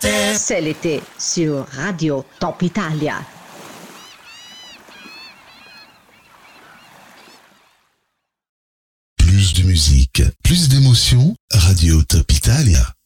C'est l'été sur Radio Top Italia. Plus de musique, plus d'émotions, Radio Top Italia.